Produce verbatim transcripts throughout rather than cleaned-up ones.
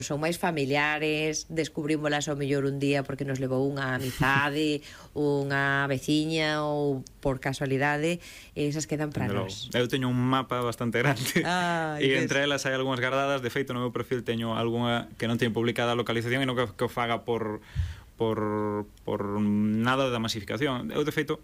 son máis familiares, descubrímolas ao mellor un día porque nos levou unha amizade, unha veciña ou por casualidade, esas quedan para nós. Eu teño un mapa bastante grande ah, e entre elas hai algunhas guardadas. De feito, no meu perfil teño algunha que non teño publicada a localización e non que, que o faga por, por, por nada da masificación. Eu, de feito,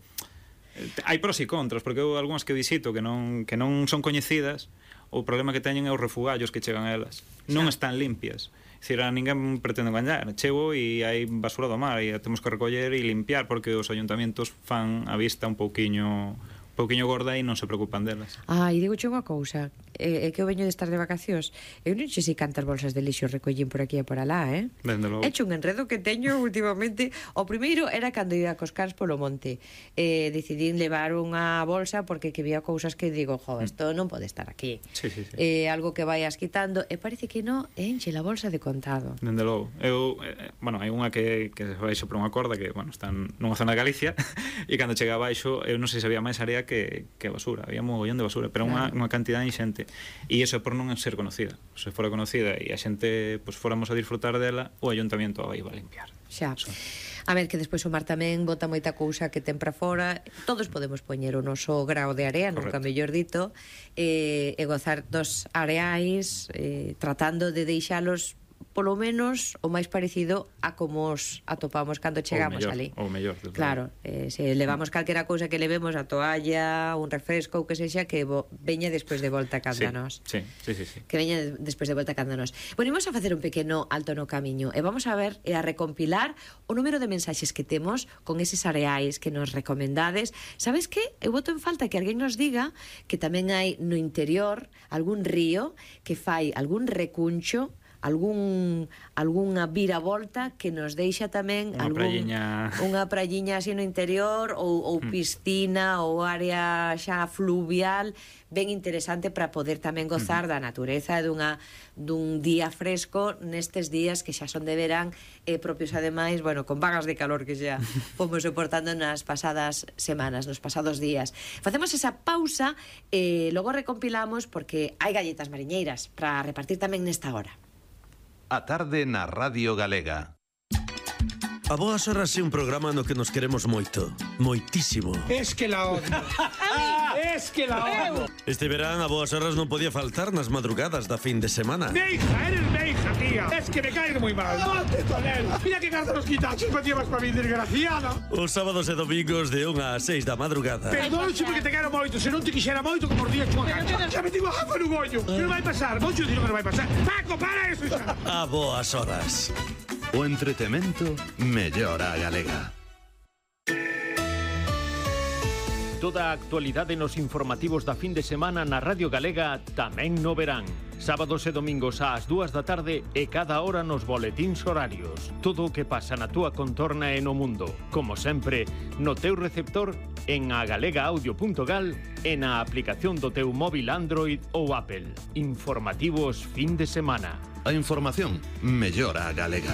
hai pros e contras, porque eu algunhas que visito que non, que non son coñecidas, o problema que teñen é os refugallos que chegan a elas. Non están limpias. É dicir, a ninguén pretende engañar. Chego e hai basura do mar e a temos que recoller e limpiar porque os ayuntamientos fan a vista un pouquiño un pouquiño gorda e non se preocupan delas. Ah, e digoche unha cousa, é, é que eu veño de estar de vacacións. Eu non sei se cantas bolsas de lixo recollín por aquí e por alá, eh? Dende logo. É un enredo que teño últimamente. O primeiro era cando ia cos cans polo monte. Eh, decidín levar unha bolsa porque que vía cousas que digo, jo, isto non pode estar aquí. Sí, sí, sí. Eh, algo que vayas quitando, e parece que non, enche la bolsa de contado. Dende logo. Eu, eh, bueno, hai unha que, que se baixo por unha corda que, bueno, está nunha zona de Galicia e cando chega abaixo, eu non sei se había máis área que, que basura, había mogollón de basura, pero claro, unha, unha cantidad inxente. E iso é por non ser conocida. Se fora conocida e a xente pues, fóramos a disfrutar dela, o ayuntamiento a iba a limpiar. Xa. Eso. A ver, que despois o mar tamén bota moita cousa que ten para fora. Todos podemos poñer o noso grao de area, nunca mellor dito, e, e gozar dos areais, eh, tratando de deixalos polo menos o máis parecido a como os atopamos cando chegamos mellor, ali. Ou mellor, claro, eh, se levamos calquera cousa que levemos, a toalla, un refresco ou que sexa, que vo, veña despois de volta canda sí, nós. Sí, sí, sí, sí. Que veña de, despois de volta canda nós. Bueno, imos a facer un pequeno alto no camiño e vamos a ver e a recompilar o número de mensaxes que temos con eses areais que nos recomendades. Sabes que? Eu boto en falta que alguén nos diga que tamén hai no interior algún río que fai algún recuncho, algún algunha viravolta que nos deixa tamén unha algún, prayiña unha prayiña así no interior ou, ou piscina ou área xa fluvial ben interesante para poder tamén gozar da natureza e dunha, dun día fresco nestes días que xa son de verán e propios ademais, bueno, con vagas de calor que xa fomos soportando nas pasadas semanas, nos pasados días. Facemos esa pausa e logo recompilamos porque hai galletas mariñeiras para repartir tamén nesta hora. A tarde na Radio Galega. A Boas Horas é un programa no que nos queremos moito, moitísimo. Es que la odio. Es que la odio. Este verán a Boas Horas non podía faltar nas madrugadas da fin de semana. Meija, eres meija, tía. Es que me caes muy mal. ¡Levante, tonel! Mira que carta los quitachos me llevas para mi desgraciada. Os sábados e domingos de unha a seis da madrugada. Perdónxe porque te quero moito. Se non te quixera moito, como os días chunga cancha. Xa me digo a no gollo. Que non vai pasar. Moito dino que non vai pasar. Paco, para eso xa. A Boas Horas. O entretemento mellora a galega. Toda a actualidade nos informativos da fin de semana na Radio Galega tamén no verán. Sábados e domingos ás dúas da tarde e cada hora nos boletíns horarios. Todo o que pasa na túa contorna e no mundo. Como sempre, no teu receptor, en agalega-audio punto gal e na aplicación do teu móvil Android ou Apple. Informativos fin de semana. A información mellora a galega.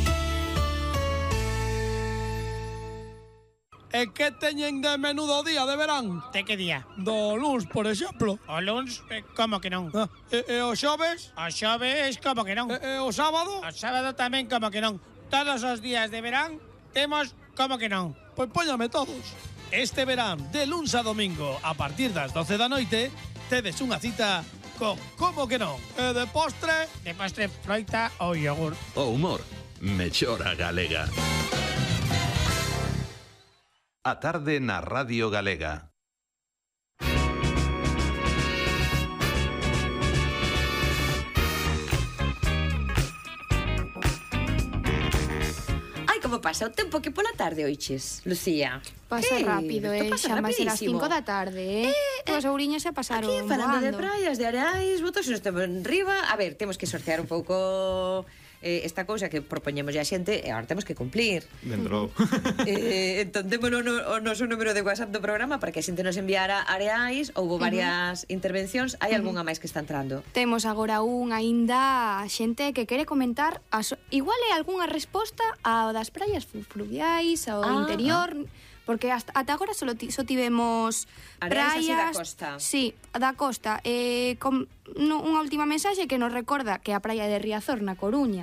E que teñen de menudo día de verán? De que día? Do luns, por exemplo. O luns, eh, como que non? Ah, e, e o xoves? O xoves, como que non? E, e o sábado? O sábado tamén, como que non? Todos os días de verán temos como que non? Pois póñame todos. Este verán, de luns a domingo, a partir das doce da noite, tedes unha cita con como que non? E de postre? De postre, froita ou yogur. O humor mellora a galega. A tarde na Radio Galega. Ai, como pasa o tempo que pola tarde oiches, Lucía. Pasa Eh, rápido, isto eh, pasa xa máis as rapidísimo. cinco da tarde, eh. Eh, As ouriñas xa pasaron Aquí falando de voando. praias, de areais, botos nos temos en riba. A ver, temos que sortear un pouco eh, esta cousa que propoñemos a xente e agora temos que cumplir. Dentro. eh, entón, temos no, no, o noso número de WhatsApp do programa para que a xente nos enviara areais. Houve varias uh -huh. intervencións. Hai uh -huh. algunha máis que está entrando? Temos agora un aínda xente que quere comentar as, igual é algunha resposta ao das praias fluviais, ao Ah, interior, porque hasta, ata agora só ti, so tivemos Areais así da praias costa. Sí, da costa. Eh, con no, unha última mensaxe que nos recorda que a praia de Riazor na Coruña